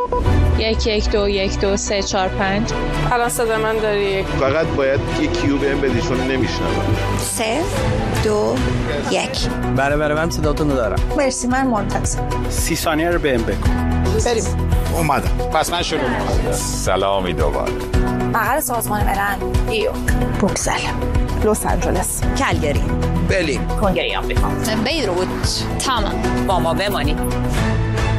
1 1 2 1 2 3 4 5. الان صدا من داری؟ فقط باید یه کیو بهم بدی چون نمیشنوم. 3 2 1. بله من صداتون رو دارم. مرسی، من منتظر. 30 ثانیه رو بهم بگو. بریم. اومدم. پس من شروع می‌کنم. سلامی دوباره. مقر سازمان ملل، نیویورک، بروکسل، لس آنجلس، کلگری، برلین، کنگره آمریکا، بیروت، تمام. با ما بمانید.